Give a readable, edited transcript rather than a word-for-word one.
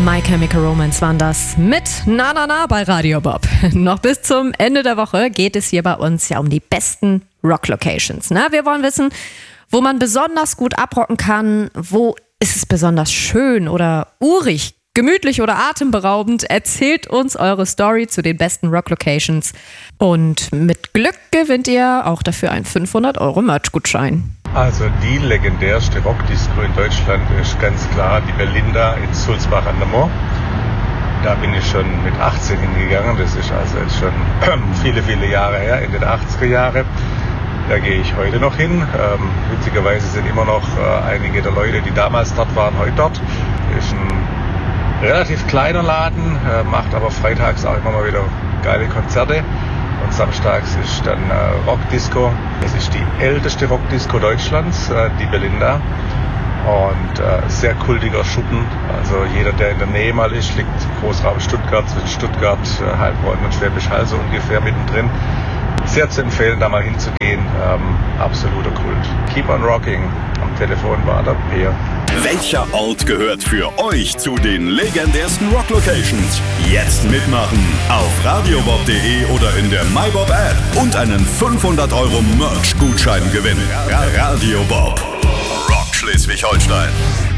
My Chemical Romance waren das mit Na Na Na bei Radio Bob. Noch bis zum Ende der Woche geht es hier bei uns ja um die besten Rock-Locations. Ne? Wir wollen wissen, wo man besonders gut abrocken kann, wo ist es besonders schön oder urig, gemütlich oder atemberaubend. Erzählt uns eure Story zu den besten Rock-Locations. Und mit Glück gewinnt ihr auch dafür einen 500€ Merch-Gutschein. Also die legendärste Rockdisco in Deutschland ist ganz klar die Belinda in Sulzbach an der Moor. Da bin ich schon mit 18 hingegangen, das ist also jetzt schon viele, viele Jahre her, Ende der 80er Jahre. Da gehe ich heute noch hin. Witzigerweise sind immer noch einige der Leute, die damals dort waren, heute dort. Ist ein relativ kleiner Laden, macht aber freitags auch immer mal wieder geile Konzerte. Und samstags ist dann Rockdisco. Es ist die älteste Rockdisco Deutschlands, die Belinda. Und sehr kultiger Schuppen. Also jeder, der in der Nähe mal ist, liegt im Großraum Stuttgart, zwischen Stuttgart, Heilbronn und Schwäbisch Hall so ungefähr mittendrin. Sehr zu empfehlen, da mal hinzugehen. Absoluter Kult. Keep on rocking. Am Telefon war der Peer. Welcher Ort gehört für euch zu den legendärsten Rock-Locations? Jetzt mitmachen auf radiobob.de oder in der MyBob-App und einen 500€ Merch-Gutschein gewinnen. Radio Bob. Rock Schleswig-Holstein.